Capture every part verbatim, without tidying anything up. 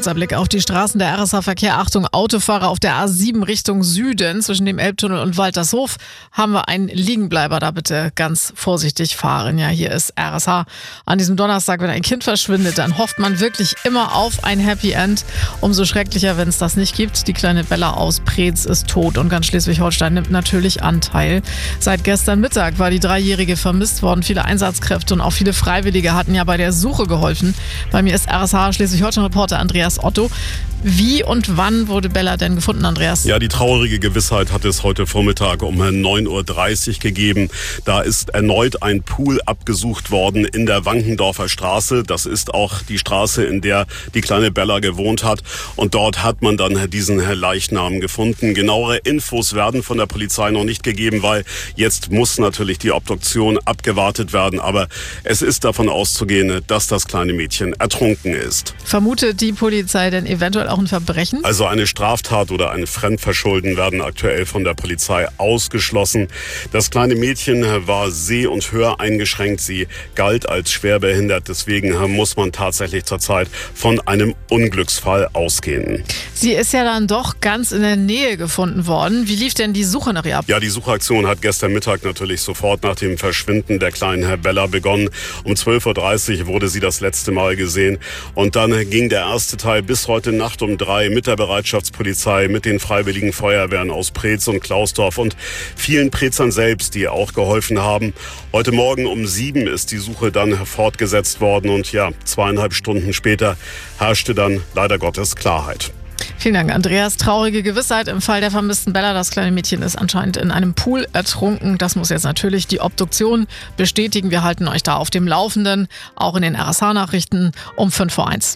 Kurzer Blick auf die Straßen. Der R S H-Verkehr. Achtung, Autofahrer auf der A sieben Richtung Süden zwischen dem Elbtunnel und Waltershof haben wir einen Liegenbleiber. Da bitte ganz vorsichtig fahren. Ja, hier ist R S H. An diesem Donnerstag, wenn ein Kind verschwindet, dann hofft man wirklich immer auf ein Happy End. Umso schrecklicher, wenn es das nicht gibt. Die kleine Bella aus Preetz ist tot und ganz Schleswig-Holstein nimmt natürlich Anteil. Seit gestern Mittag war die Dreijährige vermisst worden. Viele Einsatzkräfte und auch viele Freiwillige hatten ja bei der Suche geholfen. Bei mir ist R S H Schleswig-Holstein-Reporter Andreas Otto. Wie und wann wurde Bella denn gefunden, Andreas? Ja, die traurige Gewissheit hat es heute Vormittag um neun Uhr dreißig gegeben. Da ist erneut ein Pool abgesucht worden in der Wankendorfer Straße. Das ist auch die Straße, in der die kleine Bella gewohnt hat. Und dort hat man dann diesen Leichnam gefunden. Genauere Infos werden von der Polizei noch nicht gegeben, weil jetzt muss natürlich die Obduktion abgewartet werden. Aber es ist davon auszugehen, dass das kleine Mädchen ertrunken ist. Vermutet die Polizei denn eventuell auch ein Verbrechen? Also eine Straftat oder ein Fremdverschulden werden aktuell von der Polizei ausgeschlossen. Das kleine Mädchen war seh- und höreingeschränkt. Sie galt als schwerbehindert. Deswegen muss man tatsächlich zurzeit von einem Unglücksfall ausgehen. Sie ist ja dann doch ganz in der Nähe gefunden worden. Wie lief denn die Suche nach ihr ab? Ja, die Suchaktion hat gestern Mittag natürlich sofort nach dem Verschwinden der kleinen Bella begonnen. Um zwölf Uhr dreißig wurde sie das letzte Mal gesehen. Und dann ging der erste Teil bis heute Nacht um drei mit der Bereitschaftspolizei, mit den Freiwilligen Feuerwehren aus Preetz und Klausdorf und vielen Preetzern selbst, die auch geholfen haben. Heute Morgen um sieben ist die Suche dann fortgesetzt worden und ja, zweieinhalb Stunden später herrschte dann leider Gottes Klarheit. Vielen Dank, Andreas. Traurige Gewissheit im Fall der vermissten Bella. Das kleine Mädchen ist anscheinend in einem Pool ertrunken. Das muss jetzt natürlich die Obduktion bestätigen. Wir halten euch da auf dem Laufenden, auch in den R S H-Nachrichten um fünf vor eins.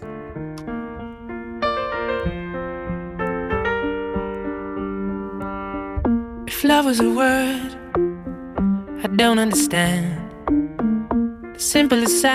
If love was a word I don't understand, the simplest